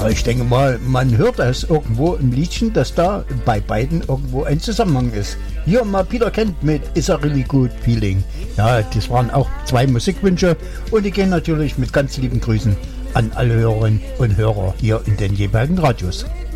Ja, ich denke mal, man hört es irgendwo im Liedchen, dass da bei beiden irgendwo ein Zusammenhang ist. Hier mal Peter Kent mit Is a Really Good Feeling. Ja, das waren auch 2 Musikwünsche und die gehen natürlich mit ganz lieben Grüßen an alle Hörerinnen und Hörer hier in den jeweiligen Radios.